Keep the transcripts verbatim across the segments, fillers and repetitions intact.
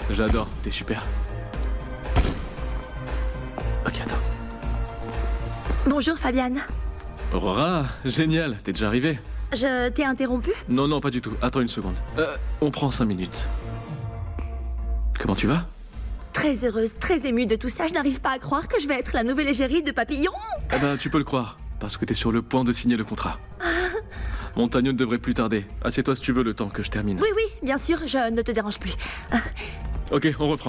J'adore, t'es super. Ok, attends. Bonjour Fabienne. Aurora, génial, t'es déjà arrivée? Je t'ai interrompu? Non, non, pas du tout. Attends une seconde. Euh, on prend cinq minutes. Comment tu vas? Très heureuse, très émue de tout ça. Je n'arrive pas à croire que je vais être la nouvelle égérie de Papillon. Eh ben, tu peux le croire, parce que t'es sur le point de signer le contrat. Montagnon ne devrait plus tarder. Assieds-toi si tu veux le temps que je termine. Oui, oui, bien sûr, je ne te dérange plus. Ok, on reprend.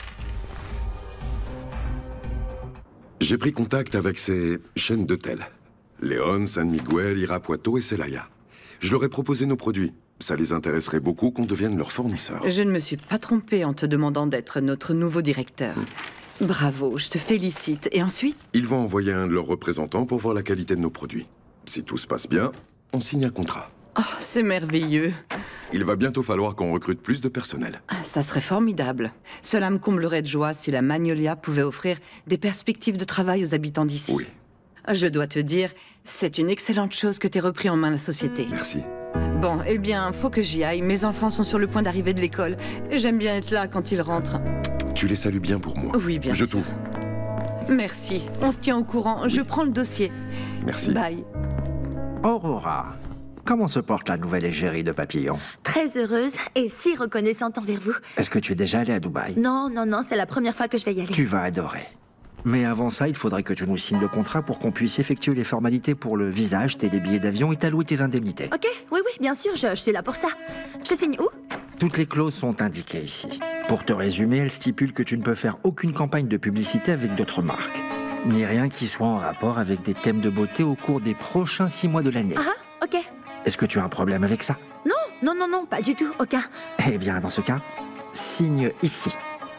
J'ai pris contact avec ces chaînes d'hôtels. Léon, San Miguel, Irapuato et Celaya. Je leur ai proposé nos produits. Ça les intéresserait beaucoup qu'on devienne leur fournisseur. Je ne me suis pas trompée en te demandant d'être notre nouveau directeur. Mmh. Bravo, je te félicite. Et ensuite? Ils vont envoyer un de leurs représentants pour voir la qualité de nos produits. Si tout se passe bien, on signe un contrat. Oh, c'est merveilleux. Il va bientôt falloir qu'on recrute plus de personnel. Ça serait formidable. Cela me comblerait de joie si la Magnolia pouvait offrir des perspectives de travail aux habitants d'ici. Oui. Je dois te dire, c'est une excellente chose que t'aies repris en main la société. Merci. Bon, eh bien, faut que j'y aille. Mes enfants sont sur le point d'arriver de l'école. J'aime bien être là quand ils rentrent. Tu les salues bien pour moi. Oui, bien Je sûr. Je t'ouvre. Merci. On se tient au courant. Oui. Je prends le dossier. Merci. Bye. Aurora, comment se porte la nouvelle égérie de Papillon? Très heureuse et si reconnaissante envers vous. Est-ce que tu es déjà allé à Dubaï? Non, non, non, c'est la première fois que je vais y aller. Tu vas adorer. Mais avant ça, il faudrait que tu nous signes le contrat pour qu'on puisse effectuer les formalités pour le visa, tes billets d'avion et t'allouer tes indemnités. Ok, oui, oui, bien sûr, je, je suis là pour ça. Je signe où? Toutes les clauses sont indiquées ici. Pour te résumer, elles stipulent que tu ne peux faire aucune campagne de publicité avec d'autres marques. Ni rien qui soit en rapport avec des thèmes de beauté au cours des prochains six mois de l'année. Ah, ok. Est-ce que tu as un problème avec ça? Non, non, non, non, pas du tout, aucun. Eh bien, dans ce cas, signe ici.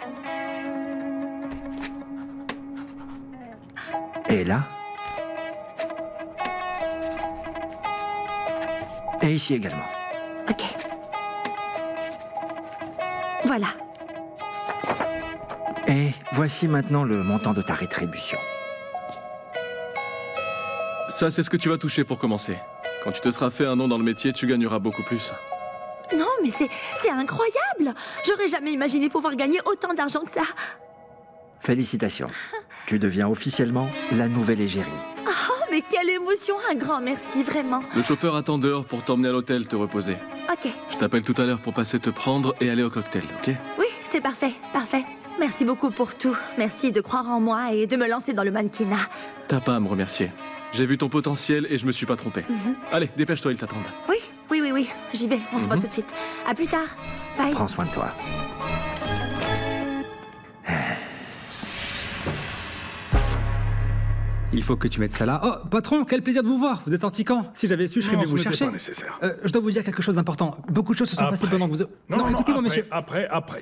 Et là. Et ici également. Ok. Voilà. Et voici maintenant le montant de ta rétribution. Ça, c'est ce que tu vas toucher pour commencer. Quand tu te seras fait un nom dans le métier, tu gagneras beaucoup plus. Non, mais c'est, c'est incroyable. J'aurais jamais imaginé pouvoir gagner autant d'argent que ça. Félicitations. Tu deviens officiellement la nouvelle égérie. Oh, mais quelle émotion. Un grand merci, vraiment. Le chauffeur attend dehors pour t'emmener à l'hôtel, te reposer. Ok. Je t'appelle tout à l'heure pour passer te prendre et aller au cocktail, ok? Oui, c'est parfait, parfait. Merci beaucoup pour tout. Merci de croire en moi et de me lancer dans le mannequinat. T'as pas à me remercier. J'ai vu ton potentiel et je me suis pas trompé. Mm-hmm. Allez, dépêche-toi, ils t'attendent. Oui, oui, oui, oui. J'y vais. On se mm-hmm. voit tout de suite. À plus tard. Bye. Prends soin de toi. Il faut que tu mettes ça là. Oh, patron, quel plaisir de vous voir. Vous êtes sorti quand? Si j'avais su, je serais non, venu vous chercher. Pas nécessaire. Euh, je dois vous dire quelque chose d'important. Beaucoup de choses se sont après. passées pendant que vous... Non, non, non écoutez-moi, après, monsieur. Après, après.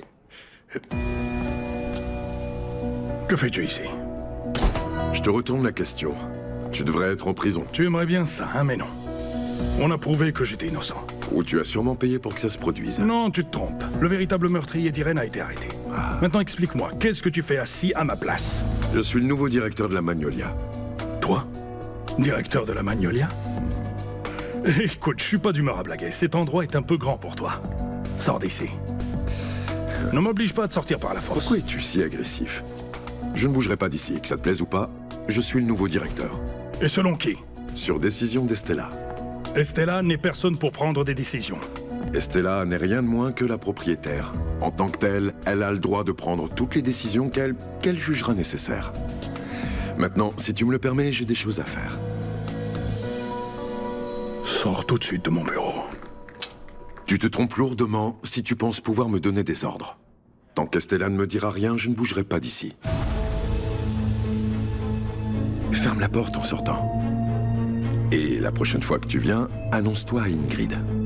Que fais-tu ici? Je te retourne la question. Tu devrais être en prison. Tu aimerais bien ça, hein, mais non. On a prouvé que j'étais innocent. Ou tu as sûrement payé pour que ça se produise. Non, tu te trompes. Le véritable meurtrier d'Irène a été arrêté. Ah. Maintenant, explique-moi, qu'est-ce que tu fais assis à ma place? Je suis le nouveau directeur de la Magnolia. Toi? Directeur de la Magnolia? Écoute, je suis pas d'humeur à blaguer. Cet endroit est un peu grand pour toi. Sors d'ici. Ne m'oblige pas à te sortir par la force. Pourquoi es-tu si agressif? Je ne bougerai pas d'ici, que ça te plaise ou pas. Je suis le nouveau directeur. Et selon qui? Sur décision d'Estella. Estella n'est personne pour prendre des décisions. Estella n'est rien de moins que la propriétaire. En tant que telle, elle a le droit de prendre toutes les décisions qu'elle qu'elle jugera nécessaires. Maintenant, si tu me le permets, j'ai des choses à faire. Sors tout de suite de mon bureau. Tu te trompes lourdement si tu penses pouvoir me donner des ordres. Tant qu'Estella ne me dira rien, je ne bougerai pas d'ici. Ferme la porte en sortant. Et la prochaine fois que tu viens, annonce-toi à Ingrid.